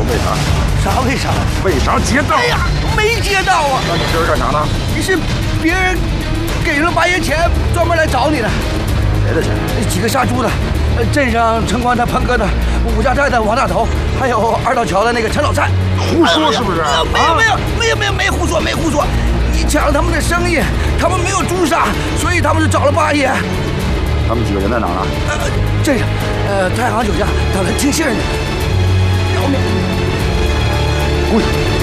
为啥？ 啥为啥？ 为啥劫道？ 哎呀，没劫道啊！ 那你这是干啥呢？ 是别人给了8爷钱，专门来找你的。 谁的钱？ 几个杀猪的，镇上城关的潘哥的，武家寨的王大头，还有二道桥的那个陈老三。 胡说是不是？ 没胡说，没胡说。你抢了他们的生意，他们没有诛杀，所以他们就找了8爷。 他们几个人在哪呢？ 镇上，太行酒家，他们听信儿呢。饶命！ 滚！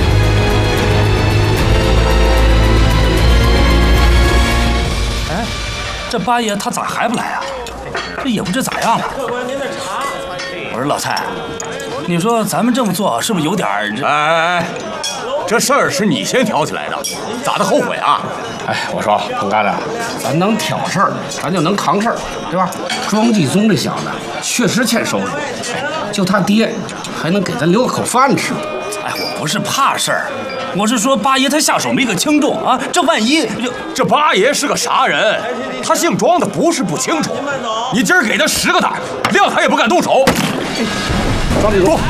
哎，这8爷他咋还不来啊？这也不知咋样了。我说老蔡，你说咱们这么做是不是有点儿？ 哎，这事儿是你先挑起来的，咋的后悔啊？ 哎，我说彭疙瘩，咱能挑事儿，咱就能扛事儿，对吧？庄继宗这小子确实欠收拾，就他爹还能给他留口饭吃。 哎，我不是怕事儿，我是说8爷他下手没个轻重啊，这万一这8爷是个啥人？他姓庄的不是不清楚，你今儿给他10个胆，谅他也不敢动手。 庄继宗，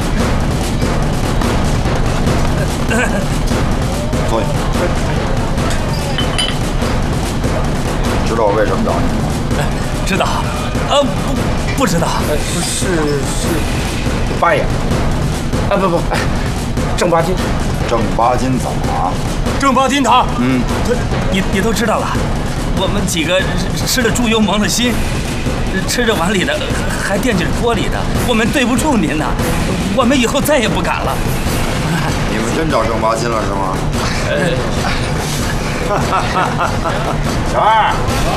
坐下。知道我为什么找你吗？ 知道？不知道。 是8爷。啊不，哎，正八经。 正八经怎么了？ 正八经他， 你都知道了。我们几个吃了猪油蒙了心，吃着碗里的还惦记着锅里的，我们对不住您呐，我们以后再也不敢了。 你们真找正八经了是吗？小二，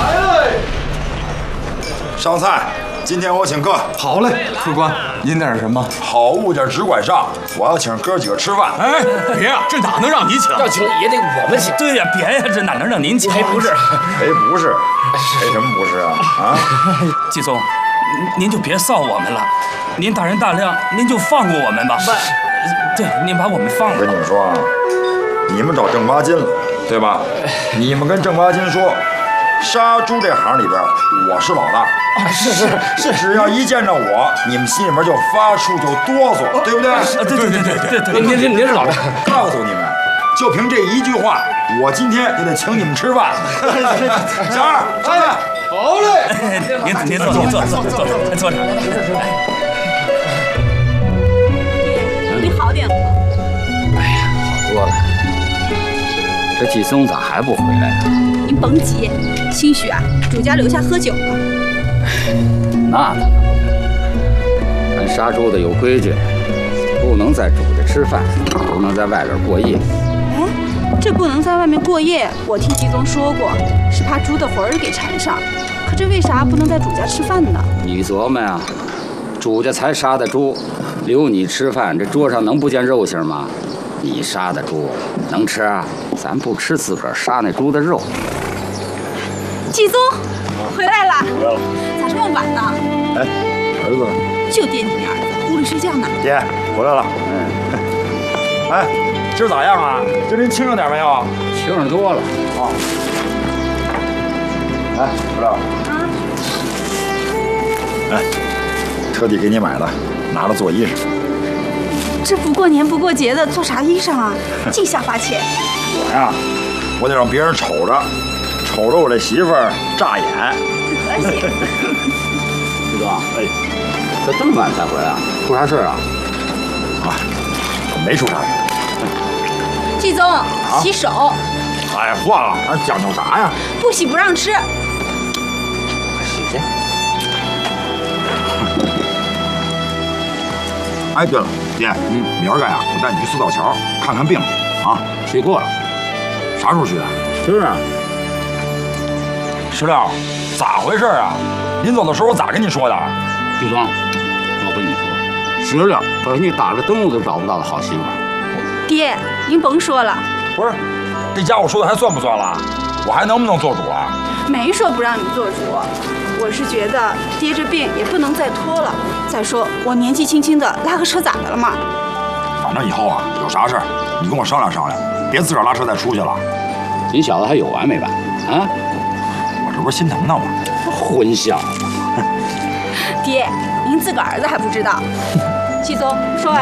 上菜。今天我请客。 好嘞，客官，您点什么？ 好物件只管上，我要请哥几个吃饭。 哎，别呀，这哪能让你请？ 要请也得我们请。 对呀，别呀，这哪能让您请？ 哎，不是， 谁不是？谁什么不是啊？啊！ 季宗，您就别臊我们了，您大人大量，您就放过我们吧。对，您把我们放了。 我跟你们说啊，你们找正八经了，对吧？你们跟正八经说，杀猪这行里边我是老大。是，只要一见着我，你们心里面就发怵，就哆嗦，对不对？ 对。 您是老大。 告诉你们，就凭这一句话，我今天就得请你们吃饭。小二，上菜。 好嘞。 您坐着。 你好点了吗？ 哎呀，好多了。这季松咋还不回来啊？ 您甭急，兴许啊，主家留下喝酒了。 那怎么不能？咱杀猪的有规矩，不能在主家吃饭，不能在外边过夜。 哎，这不能在外面过夜，我听季宗说过，是怕猪的魂儿给缠上。可这为啥不能在主家吃饭呢？ 你琢磨呀，主家才杀的猪，留你吃饭，这桌上能不见肉腥吗？你杀的猪能吃啊？咱不吃自个儿杀那猪的肉。 季宗，回来了。咋这么晚呢？ 哎，儿子。 就惦记你儿子，屋里睡觉呢。 爹，回来了。哎，今儿咋样啊？今儿您轻省点没有？ 轻省多了。 啊。哎，不知道。哎，特地给你买的，拿着做衣裳。 这不过年不过节的，做啥衣裳啊？净瞎花钱。 我呀，我得让别人瞅着我这媳妇儿扎眼。 得行。 季宗，哎，这这么晚才回来啊？出啥事啊？ 啊，没出啥事。 季宗，洗手。 哎，换了，还讲究啥呀？ 不洗不让吃。 洗去。哎，对了，爹，明儿个呀，我带你去四道桥看看病去啊。 去过了。 啥时候去的？ 是啊。 石料，咋回事啊？临走的时候我咋跟你说的？ 季宗，我跟你说，石料可是你打个灯笼都找不到的好媳妇儿。 爹，您甭说了。 不是，这家伙说的还算不算了？我还能不能做主啊？ 没说不让你做主，我是觉得爹这病也不能再拖了。再说我年纪轻轻的，拉个车咋的了嘛？ 反正以后啊，有啥事儿你跟我商量商量，别自个儿拉车再出去了。 你小子还有完没完啊？ 我这不是心疼他吗？ 混小子！ 爹，您自个儿子还不知道。季宗，说完。